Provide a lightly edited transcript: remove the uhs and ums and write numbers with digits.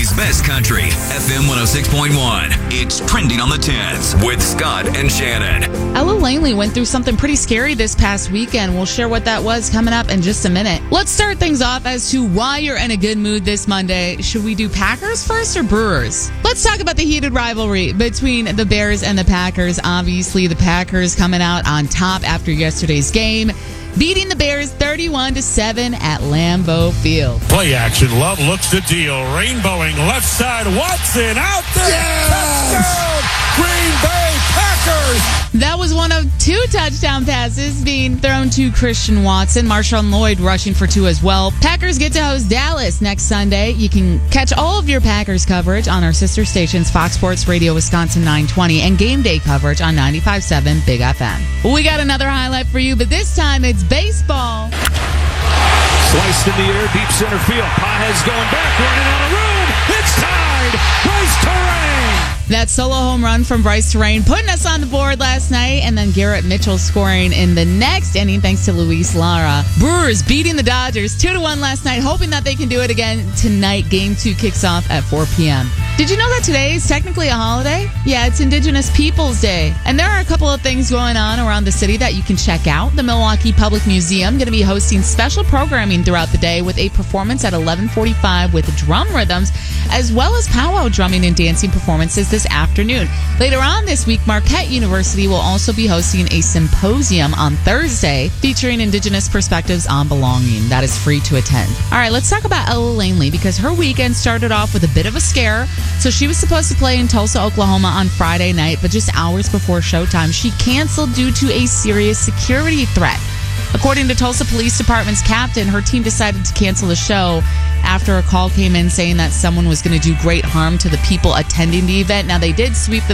Philly's best country, FM 106.1. It's Trending on the 10s with Scott and Shannon. Ella Langley went through something pretty scary this past weekend. We'll share what that was coming up in just a minute. Let's start things off as to why you're in a good mood this Monday. Should we do Packers first or Brewers? Let's talk about the heated rivalry between the Bears and the Packers. Obviously, the Packers coming out on top after yesterday's game, beating the Bears 31-7 at Lambeau Field. Play action. Love looks to deal. Rainbowing left side. Watson out there. Yes! Touchdown! Green Bay Packers. That was one of 2 touchdown passes being thrown to Christian Watson. Marshawn Lloyd rushing for 2 as well. Packers get to host Dallas next Sunday. You can catch all of your Packers coverage on our sister stations, Fox Sports Radio Wisconsin 920, and game day coverage on 95.7 Big FM. We got another highlight for you, but this time it's baseball. Sliced in the air, deep center field. Pages going back, running out of room. It's tied. Bryce Terrain. That solo home run from Bryce Terrain putting us on the board last night, and then Garrett Mitchell scoring in the next inning thanks to Luis Lara. Brewers beating the Dodgers 2-1 last night, hoping that they can do it again tonight. Game 2 kicks off at 4 p.m. Did you know that today is technically a holiday? Yeah, it's Indigenous Peoples Day. And there are a couple of things going on around the city that you can check out. The Milwaukee Public Museum going to be hosting special programming throughout the day with a performance at 11:45 with drum rhythms, as well as powwow drumming and dancing performances this afternoon. Later on this week, Marquette University will also be hosting a symposium on Thursday featuring Indigenous perspectives on belonging. That is free to attend. All right, let's talk about Ella Langley because her weekend started off with a bit of a scare. So she was supposed to play in Tulsa, Oklahoma on Friday night, but just hours before showtime, she canceled due to a serious security threat. According to Tulsa Police Department's captain, her team decided to cancel the show after a call came in saying that someone was going to do great harm to the people attending the event. Now, they did sweep the